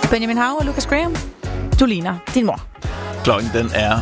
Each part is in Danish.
Benjamin Hav og Lucas Graham. Du ligner din mor. Klokken den er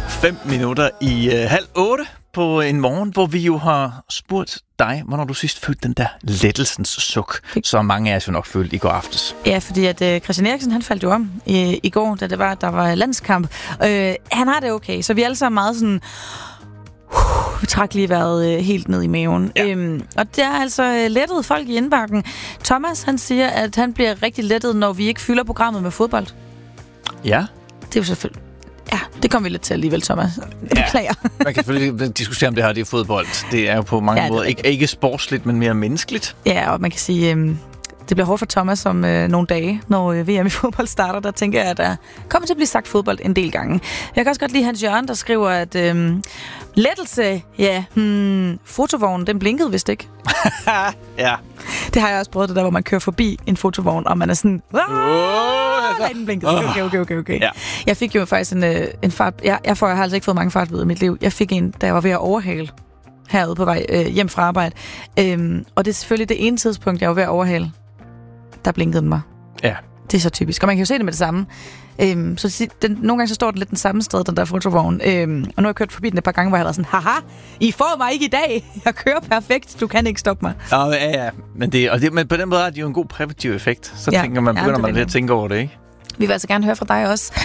7:05 på en morgen, hvor vi jo har spurgt dig, hvornår du sidst følte den der lettelsens suk, som mange af os jo nok følte i går aftes. Ja, fordi at Christian Eriksen, han faldt jo om i går, da der var landskamp. Han har det okay, så vi er alle sammen meget sådan... vi trak lige vejret helt ned i maven. Ja. Og det er altså lettet folk i indbakken. Thomas, han siger, at han bliver rigtig lettet, når vi ikke fylder programmet med fodbold. Ja. Det er jo selvfølgelig... Ja, det kommer vi lidt til alligevel, Thomas. Beklager. Man kan selvfølgelig diskutere, om det her det er fodbold. Det er jo på mange måder ikke sportsligt, men mere menneskeligt. Ja, og man kan sige, det bliver hårdt for Thomas om nogle dage, når VM i fodbold starter. Der tænker jeg, at der kommer til at blive sagt fodbold en del gange. Jeg kan også godt lide Hans Jørgen, der skriver, at lettelse, fotovognen, den blinkede vist ikke. Ja. Det har jeg også prøvet, det der, hvor man kører forbi en fotovogn, og man er sådan... Nej, den blinkede. Okay. Ja. Jeg fik jo faktisk en fart... Jeg har altså ikke fået mange fartbøder i mit liv. Jeg fik en, da jeg var ved at overhale herude på vej hjem fra arbejde. Og det er selvfølgelig det ene tidspunkt, jeg var ved at overhale, der blinkede den mig. Ja. Det er så typisk. Og man kan jo se det med det samme. Nogle gange så står den lidt den samme sted, den der fotovogn. Og nu har jeg kørt forbi den et par gange, hvor jeg har været sådan, haha, I får mig ikke i dag. Jeg kører perfekt. Du kan ikke stoppe mig. Ja. Men på den måde er det jo en god præventiv effekt. Så tænker man, begynder man lidt at tænke over det, ikke? Vi vil altså gerne høre fra dig også.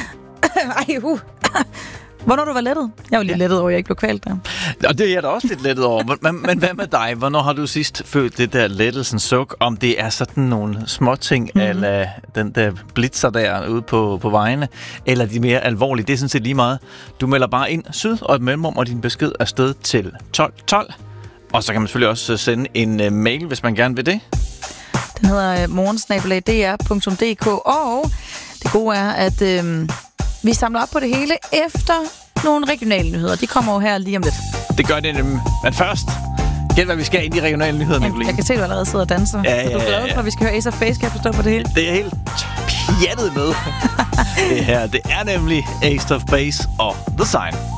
Hvornår du var lettet? Jeg var lidt lettet over, at jeg ikke blev kvalt der. Og det er jeg da også lidt lettet over. Men hvad med dig? Hvornår har du sidst følt det der lettelsens suk? Om det er sådan nogle småting, eller den der blitzer der ude på vejene, eller de mere alvorlige. Det er sådan set lige meget. Du melder bare ind syd og et mellemrum, og din besked er sted til 1212. Og så kan man selvfølgelig også sende en mail, hvis man gerne vil det. Den hedder morgensnabelag.dr.dk. Og det gode er, at vi samler op på det hele efter nogle regionale nyheder. De kommer jo her lige om lidt. Det gør det nemlig. Men først, gæt hvad vi skal ind i regionale nyheder, Nicoline. Jeg kan se, at du allerede sidder og danser. Ja. Er du glad for, at vi skal høre Ace of Base? Kan jeg forstå på det hele? Det er helt pjattet med. Det her, det er nemlig Ace of Base og The Sign.